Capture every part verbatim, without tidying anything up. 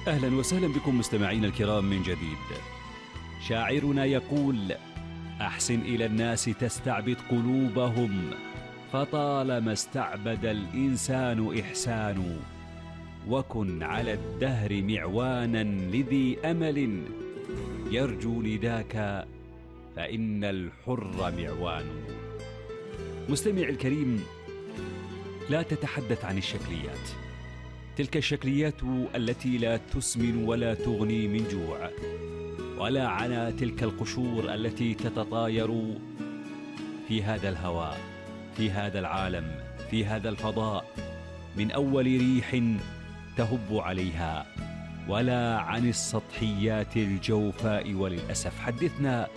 أهلا وسهلا بكم مستمعين الكرام من جديد. شاعرنا يقول: أحسن إلى الناس تستعبد قلوبهم، فطالما استعبد الإنسان إحسان. وكن على الدهر معوانا لذي أمل، يرجو نداك فإن الحر معوان. مستمع الكريم، لا تتحدث عن الشكليات، تلك الشكليات التي لا تسمن ولا تغني من جوع، ولا عن تلك القشور التي تتطاير في هذا الهواء، في هذا العالم، في هذا الفضاء، من أول ريح تهب عليها، ولا عن السطحيات الجوفاء. وللأسف حدثنا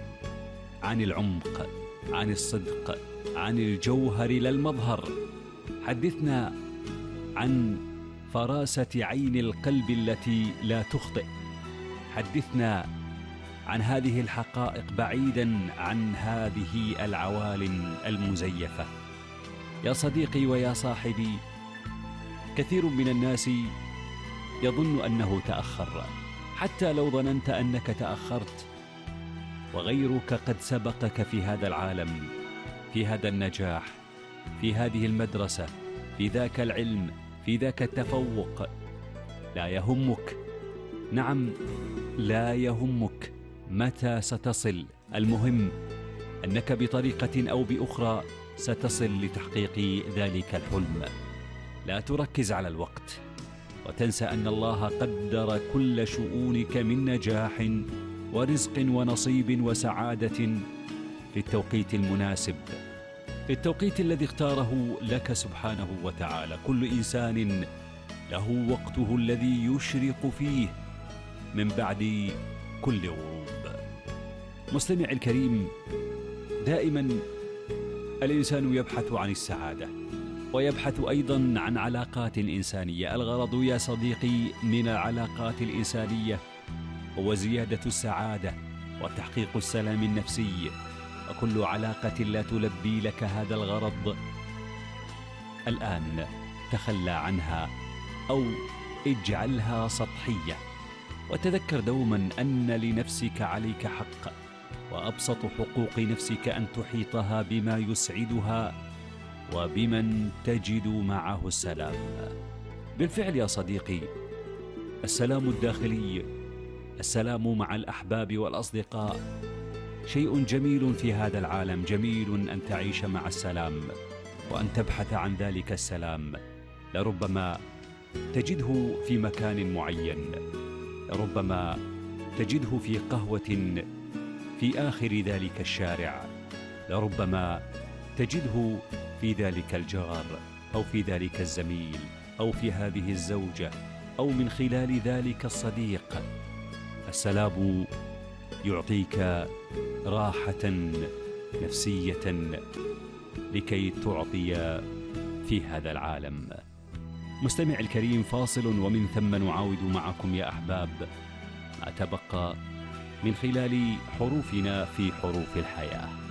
عن العمق، عن الصدق، عن الجوهر لا المظهر. حدثنا عن فراسة عين القلب التي لا تخطئ. حدثنا عن هذه الحقائق بعيدا عن هذه العوالم المزيفة. يا صديقي ويا صاحبي، كثير من الناس يظن أنه تأخر، حتى لو ظننت أنك تأخرت وغيرك قد سبقك في هذا العالم، في هذا النجاح، في هذه المدرسة، في ذاك العلم، في ذاك التفوق. لا يهمك، نعم لا يهمك متى ستصل، المهم أنك بطريقة أو بأخرى ستصل لتحقيق ذلك الحلم. لا تركز على الوقت وتنسى أن الله قدر كل شؤونك من نجاح ورزق ونصيب وسعادة في التوقيت المناسب، في التوقيت الذي اختاره لك سبحانه وتعالى. كل إنسان له وقته الذي يشرق فيه من بعد كل غروب. مستمع الكريم، دائما الإنسان يبحث عن السعادة، ويبحث أيضا عن علاقات إنسانية. الغرض يا صديقي من العلاقات الإنسانية هو زيادة السعادة وتحقيق السلام النفسي. وكل علاقة لا تلبي لك هذا الغرض الآن تخلى عنها أو اجعلها سطحية. وتذكر دوما أن لنفسك عليك حق، وأبسط حقوق نفسك أن تحيطها بما يسعدها وبمن تجد معه السلام. بالفعل يا صديقي، السلام الداخلي، السلام مع الأحباب والأصدقاء شيء جميل في هذا العالم. جميل أن تعيش مع السلام وأن تبحث عن ذلك السلام. لربما تجده في مكان معين، لربما تجده في قهوة في آخر ذلك الشارع، لربما تجده في ذلك الجار، أو في ذلك الزميل، أو في هذه الزوجة، أو من خلال ذلك الصديق. السلام يعطيك راحة نفسية لكي تعطي في هذا العالم. مستمع الكريم، فاصل ومن ثم نعاود معكم يا أحباب ما تبقى من خلال حروفنا في حروف الحياة.